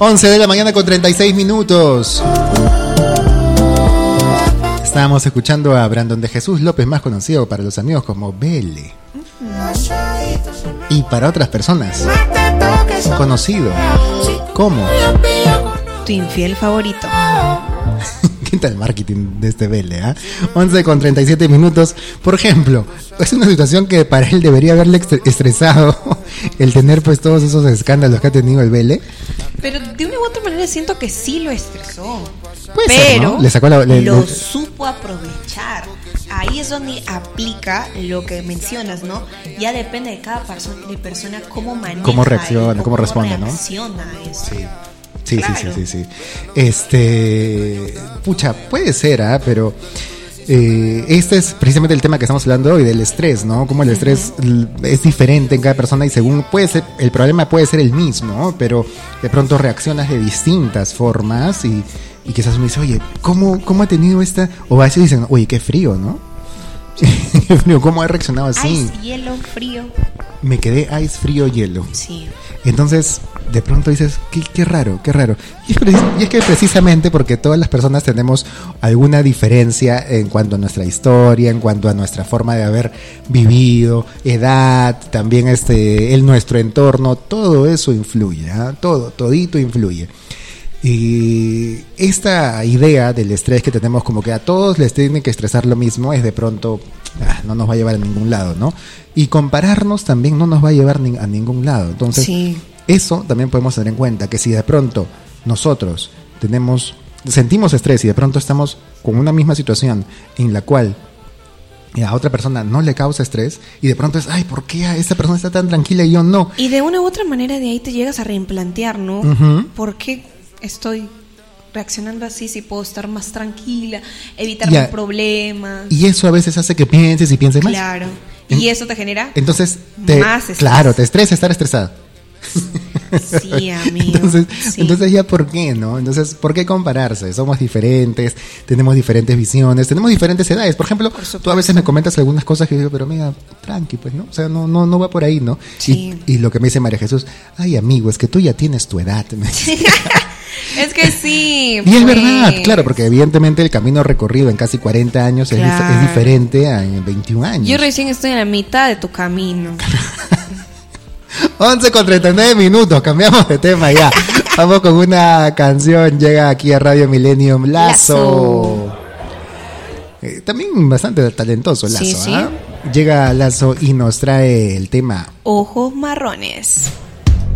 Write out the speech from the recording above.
11 de la mañana con 36 minutos. Estábamos escuchando a Brandon de Jesús López, más conocido para los amigos como Bele. Y para otras personas, conocido como tu infiel favorito. ¿Qué tal el marketing de este Bele? 11 con 37 minutos. Por ejemplo, es una situación que para él debería haberle estresado el tener pues todos esos escándalos que ha tenido el Bele. Pero de una u otra manera siento que sí lo estresó. Puede pero ser, ¿no? Le sacó lo supo aprovechar. Ahí es donde aplica lo que mencionas, ¿no? Ya depende de cada persona cómo maneja, cómo reacciona, cómo responde, ¿no? Reacciona a eso. Sí. Sí, claro. sí. Pucha, puede ser, pero este es precisamente el tema que estamos hablando hoy, del estrés, ¿no? Como el estrés es diferente en cada persona y según puede ser, el problema puede ser el mismo, ¿no? Pero de pronto reaccionas de distintas formas y quizás uno dice, oye, ¿cómo ha tenido esta? O a veces dicen, oye, qué frío, ¿no? Qué frío, ¿cómo ha reaccionado así? Ice, hielo, frío. Me quedé ice, frío, hielo. Sí. Entonces, de pronto dices, qué raro. Y es que precisamente porque todas las personas tenemos alguna diferencia en cuanto a nuestra historia, en cuanto a nuestra forma de haber vivido, edad, también nuestro entorno, todo eso influye, todito influye. Y esta idea del estrés que tenemos como que a todos les tienen que estresar lo mismo es de pronto, no nos va a llevar a ningún lado, ¿no? Y compararnos también no nos va a llevar a ningún lado. Entonces, sí. Eso también podemos tener en cuenta, que si de pronto nosotros sentimos estrés y de pronto estamos con una misma situación en la cual a otra persona no le causa estrés y de pronto es, ¿por qué a esta persona está tan tranquila y yo no? Y de una u otra manera de ahí te llegas a reimplantear, ¿no? Uh-huh. ¿Por qué estoy reaccionando así si puedo estar más tranquila, evitar problemas? Y eso a veces hace que pienses más. Claro. Y eso te genera entonces más estrés. Claro, te estresa estar estresado. Sí, amigo. Entonces ya, ¿por qué, no? Entonces, ¿por qué compararse? Somos diferentes, tenemos diferentes visiones, tenemos diferentes edades. Por ejemplo, tú a veces me comentas algunas cosas que digo, pero mira, tranqui, pues, ¿no? O sea, no va por ahí, ¿no? Sí. Y lo que me dice María Jesús, amigo, es que tú ya tienes tu edad. Es que sí. Y es verdad, claro, porque evidentemente el camino recorrido en casi 40 años es diferente a en 21 años. Yo recién estoy en la mitad de tu camino. 11 con 39 minutos, cambiamos de tema ya. Vamos con una canción, llega aquí a Radio Millennium, Lazo. También bastante talentoso Lazo, sí. Llega Lazo y nos trae el tema Ojos marrones.